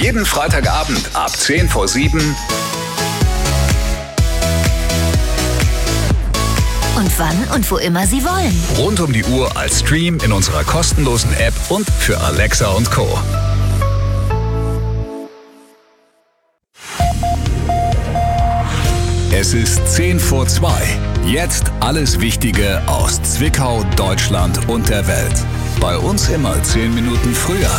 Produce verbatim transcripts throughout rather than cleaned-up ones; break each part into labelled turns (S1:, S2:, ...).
S1: Jeden Freitagabend ab zehn vor sieben.
S2: Und wann und wo immer Sie wollen.
S1: Rund um die Uhr als Stream in unserer kostenlosen App und für Alexa und Co. Es ist zehn vor zwei. Jetzt alles Wichtige aus Zwickau, Deutschland und der Welt. Bei uns immer zehn Minuten früher.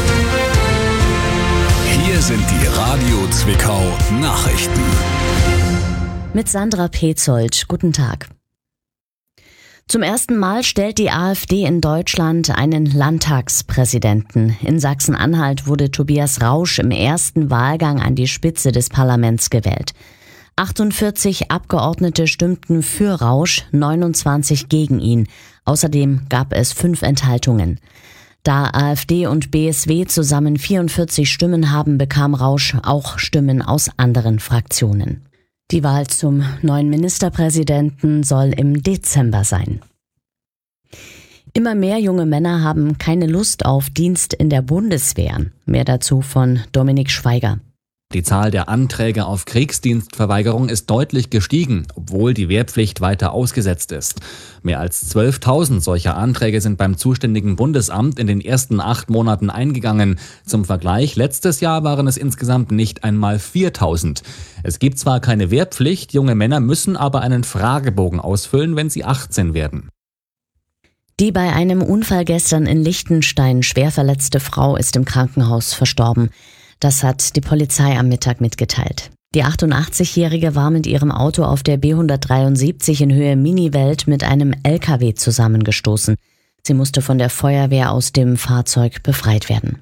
S1: Hier sind die Radio Zwickau Nachrichten.
S3: Mit Sandra Petzold. Guten Tag. Zum ersten Mal stellt die AfD in Deutschland einen Landtagspräsidenten. In Sachsen-Anhalt wurde Tobias Rausch im ersten Wahlgang an die Spitze des Parlaments gewählt. achtundvierzig Abgeordnete stimmten für Rausch, neunundzwanzig gegen ihn. Außerdem gab es fünf Enthaltungen. Da AfD und B S W zusammen vierundvierzig Stimmen haben, bekam Rausch auch Stimmen aus anderen Fraktionen. Die Wahl zum neuen Ministerpräsidenten soll im Dezember sein. Immer mehr junge Männer haben keine Lust auf Dienst in der Bundeswehr. Mehr dazu von Dominik Schweiger.
S4: Die Zahl der Anträge auf Kriegsdienstverweigerung ist deutlich gestiegen, obwohl die Wehrpflicht weiter ausgesetzt ist. Mehr als zwölftausend solcher Anträge sind beim zuständigen Bundesamt in den ersten acht Monaten eingegangen. Zum Vergleich, letztes Jahr waren es insgesamt nicht einmal viertausend. Es gibt zwar keine Wehrpflicht, junge Männer müssen aber einen Fragebogen ausfüllen, wenn sie achtzehn werden.
S3: Die bei einem Unfall gestern in Liechtenstein schwer verletzte Frau ist im Krankenhaus verstorben. Das hat die Polizei am Mittag mitgeteilt. Die achtundachtzigjährige war mit ihrem Auto auf der B hundertdreiundsiebzig in Höhe Miniwelt mit einem L K W zusammengestoßen. Sie musste von der Feuerwehr aus dem Fahrzeug befreit werden.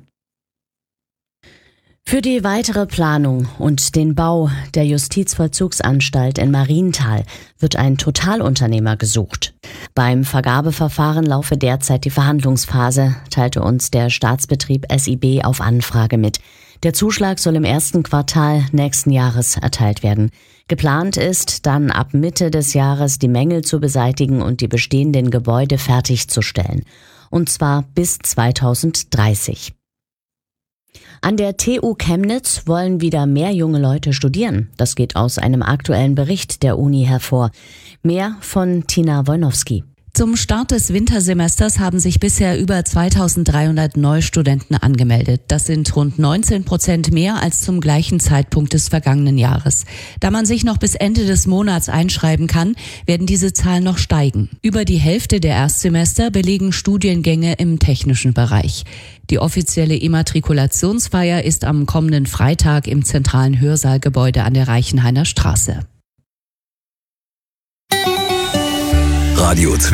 S3: Für die weitere Planung und den Bau der Justizvollzugsanstalt in Marienthal wird ein Totalunternehmer gesucht. Beim Vergabeverfahren laufe derzeit die Verhandlungsphase, teilte uns der Staatsbetrieb S I B auf Anfrage mit. Der Zuschlag soll im ersten Quartal nächsten Jahres erteilt werden. Geplant ist, dann ab Mitte des Jahres die Mängel zu beseitigen und die bestehenden Gebäude fertigzustellen. Und zwar bis zweitausenddreißig. An der T U Chemnitz wollen wieder mehr junge Leute studieren. Das geht aus einem aktuellen Bericht der Uni hervor. Mehr von Tina Wojnowski.
S5: Zum Start des Wintersemesters haben sich bisher über zweitausenddreihundert Neustudenten angemeldet. Das sind rund neunzehn Prozent mehr als zum gleichen Zeitpunkt des vergangenen Jahres. Da man sich noch bis Ende des Monats einschreiben kann, werden diese Zahlen noch steigen. Über die Hälfte der Erstsemester belegen Studiengänge im technischen Bereich. Die offizielle Immatrikulationsfeier ist am kommenden Freitag im zentralen Hörsaalgebäude an der Reichenhainer Straße.
S1: Radio